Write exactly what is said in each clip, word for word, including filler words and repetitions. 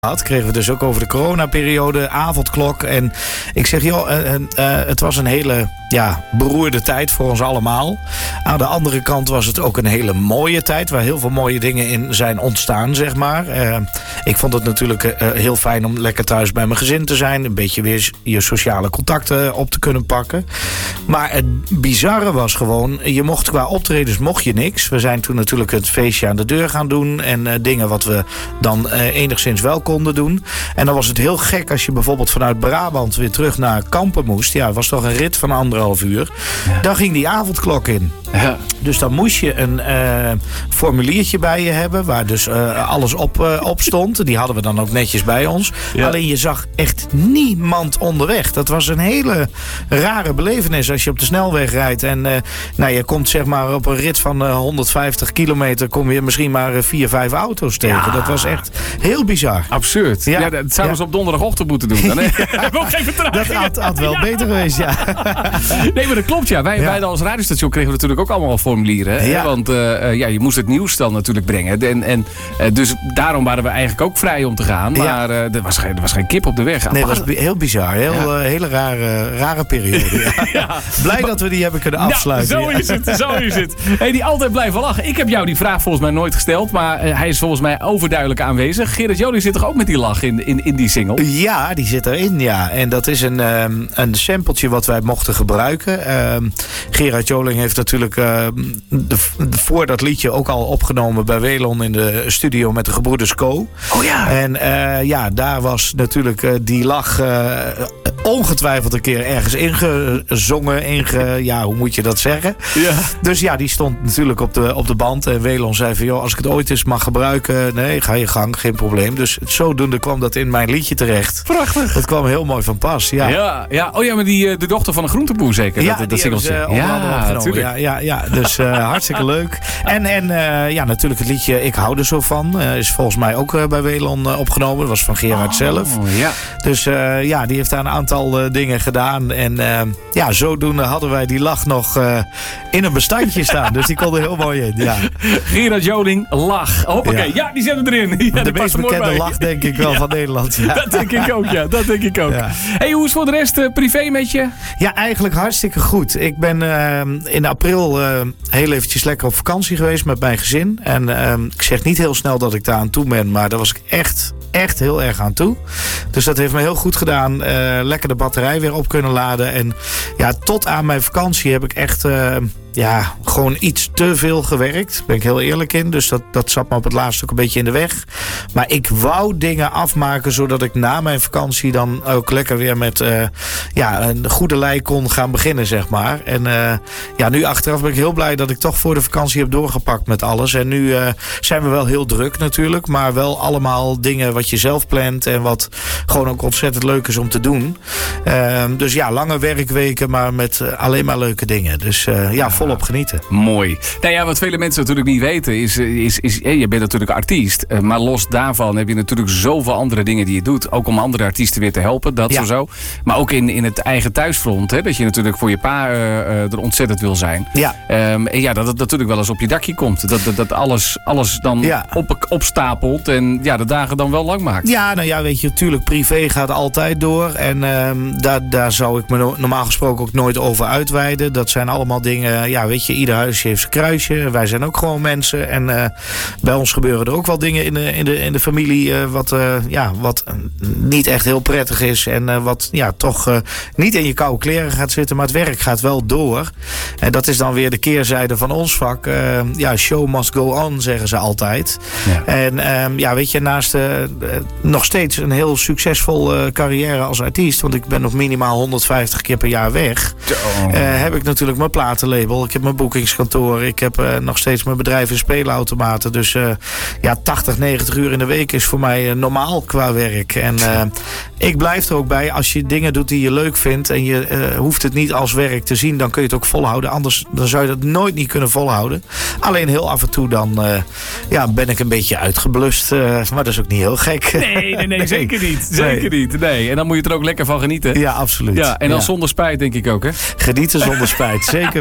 had, kregen we dus ook over de coronaperiode, avondklok. En ik zeg, joh, uh, uh, het was een hele ja, beroerde tijd voor ons allemaal. Aan de andere kant was het ook een hele mooie tijd, waar heel veel mooie dingen in zijn ontstaan, zeg maar. Uh, ik vond het natuurlijk uh, heel fijn om lekker thuis bij mijn gezin te zijn. Een beetje weer je sociale contacten op te kunnen pakken. Maar het bizarre was gewoon, je mocht qua optredens mocht je niks. We zijn toen natuurlijk het feestje aan de deur gaan doen. En uh, dingen wat we dan uh, enigszins wel konden doen. En dan was het heel gek als je bijvoorbeeld vanuit Brabant weer terug naar Kampen moest. Ja, het was toch een rit van anderhalf uur. Ja. Dan ging die avondklok in. Ja. Dus dan moest je een uh, formuliertje bij je hebben, waar dus uh, alles op, uh, op stond. Die hadden we dan ook netjes bij ons. Ja. Alleen je zag echt niemand onderweg. Dat was een hele rare belevenis als je op de snelweg rijdt. En uh, nou, je komt zeg maar op een rit van uh, honderdvijftig kilometer, kom je misschien maar uh, vier, vijf auto's tegen. Ja. Dat was echt heel bizar. Absurd. Ja, ja dat zouden ze ja. op donderdagochtend moeten doen. Dan, hè? Ja. Ook geen vertraging. Dat had, had wel ja. beter geweest, ja. Nee, maar dat klopt, ja. Wij, ja. wij als radiostation kregen we natuurlijk ook allemaal formulieren. Hè? Ja. Want uh, ja, je moest het nieuws dan natuurlijk brengen. En, en, uh, dus daarom waren we eigenlijk ook vrij om te gaan. Maar uh, er, was geen, er was geen kip op de weg. Nee, dat was heel bizar. Heel, ja. uh, hele rare, rare periode. Ja. Ja. Blij maar, dat we die hebben kunnen afsluiten. Nou, zo is het. Zo is het. Hey, die altijd blijven lachen. Ik heb jou die vraag volgens mij nooit gesteld. Maar uh, hij is volgens mij overduidelijk aanwezig. Gerard Joling zit toch ook met die lach in, in, in die single? Ja, die zit erin, ja. En dat is een, um, een sampletje wat wij mochten gebruiken. Um, Gerard Joling heeft natuurlijk uh, de, de, voor dat liedje ook al opgenomen bij Welon in de studio met de gebroeders Co. Oh ja. En uh, ja, daar was natuurlijk uh, die lach uh, ongetwijfeld een keer ergens ingezongen. Inge, ja, hoe moet je dat zeggen? Ja. Dus ja, die stond natuurlijk op de, op de band. En Welon zei van, joh, als ik het ooit eens mag gebruiken, nee, ga je gang, geen probleem. Dus zodoende kwam dat in mijn liedje terecht. Prachtig. Dat kwam heel mooi van pas, ja. Ja, ja. Oh ja, maar die, de dochter van een groenteboer zeker? Ja, dat, dat die hebben ze uh, ja, opgenomen. Ja, ja, ja. Dus uh, hartstikke leuk. En, en uh, ja, natuurlijk het liedje Ik hou er zo van. Uh, is volgens mij ook uh, bij Welon uh, opgenomen. Dat was van Gerard oh, zelf. Ja. Dus uh, ja, die heeft daar een aantal uh, dingen gedaan. En uh, ja, zodoende hadden wij die lach nog uh, in een bestandje staan. Dus die kon er heel mooi in, ja. Gerard Joling, lach. Hoppakee. Ja. ja, die zetten we erin. Ja, de meest bekende lach, denk ik wel, ja. van Nederland. Ja. Dat denk ik ook, ja. Dat denk ik ook. Ja. Hey, hoe is voor de rest uh, privé met je? Ja, eigenlijk hartstikke goed. Ik ben uh, in april uh, heel eventjes lekker op vakantie geweest met mijn gezin. En uh, ik zeg niet heel snel dat ik daar aan toe ben, maar daar was ik echt, echt heel erg aan toe. Dus dat heeft me heel goed gedaan. Uh, lekker de batterij weer op kunnen laden. En ja, tot aan mijn vakantie heb ik echt... Uh, Ja, gewoon iets te veel gewerkt. Daar ben ik heel eerlijk in. Dus dat, dat zat me op het laatst ook een beetje in de weg. Maar ik wou dingen afmaken zodat ik na mijn vakantie dan ook lekker weer met uh, ja, een goede lei kon gaan beginnen, zeg maar. En uh, ja, nu achteraf ben ik heel blij dat ik toch voor de vakantie heb doorgepakt met alles. En nu uh, zijn we wel heel druk natuurlijk. Maar wel allemaal dingen wat je zelf plant en wat gewoon ook ontzettend leuk is om te doen. Uh, dus ja, lange werkweken, maar met uh, alleen maar leuke dingen. Dus uh, ja, volop genieten. Mooi. Nou ja, wat vele mensen natuurlijk niet weten is, is, is hey, je bent natuurlijk artiest. Maar los daarvan heb je natuurlijk zoveel andere dingen die je doet. Ook om andere artiesten weer te helpen, dat ja. zo. Maar ook in, in het eigen thuisfront. Hè, dat je natuurlijk voor je pa uh, er ontzettend wil zijn. Ja. Um, en ja, dat het natuurlijk wel eens op je dakje komt. Dat, dat, dat alles, alles dan ja. op, opstapelt en ja, de dagen dan wel lang maakt. Ja, nou ja, weet je, natuurlijk privé gaat altijd door. En um, daar, daar zou ik me no- normaal gesproken ook nooit over uitweiden. Dat zijn allemaal dingen... Ja, weet je, ieder huisje heeft zijn kruisje. Wij zijn ook gewoon mensen. En uh, bij ons gebeuren er ook wel dingen in de, in de, in de familie... Uh, wat, uh, ja, wat niet echt heel prettig is. En uh, wat ja, toch uh, niet in je koude kleren gaat zitten. Maar het werk gaat wel door. En dat is dan weer de keerzijde van ons vak. Uh, ja, show must go on, zeggen ze altijd. Ja. En um, ja, weet je, naast uh, nog steeds een heel succesvol uh, carrière als artiest... want ik ben nog minimaal honderdvijftig keer per jaar weg... Oh. Uh, heb ik natuurlijk mijn platenlabel. Ik heb mijn boekingskantoor. Ik heb uh, nog steeds mijn bedrijf in speelautomaten. Dus uh, ja, tachtig, negentig uur in de week is voor mij uh, normaal qua werk. En uh, ik blijf er ook bij. Als je dingen doet die je leuk vindt en je uh, hoeft het niet als werk te zien, dan kun je het ook volhouden. Anders dan zou je dat nooit niet kunnen volhouden. Alleen heel af en toe dan uh, ja, ben ik een beetje uitgeblust. Uh, maar dat is ook niet heel gek. Nee, nee, nee, nee. zeker niet. Zeker nee. niet. Nee. En dan moet je er ook lekker van genieten. Ja, absoluut. Ja, en dan ja. zonder spijt, denk ik ook, hè? Genieten zonder spijt, zeker weten.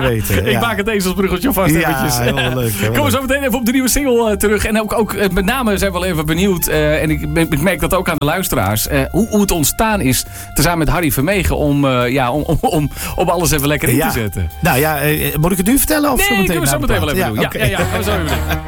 Ik ja. maak het ezelsbruggetje vast Ja, eventjes. helemaal leuk. Helemaal Komen we zo leuk. meteen even op de nieuwe single uh, terug. En ook, ook uh, met name zijn we wel even benieuwd. Uh, en ik, ik merk dat ook aan de luisteraars. Uh, hoe, hoe het ontstaan is, tezamen met Harry Vermegen, om, uh, ja, om, om, om, om alles even lekker in Ja. te zetten. Nou ja, uh, moet ik het nu vertellen? Of Nee, zo meteen kunnen we zo na de meteen wel plaat? even doen. Ja, oké. ja, ja, gaan we zo even doen.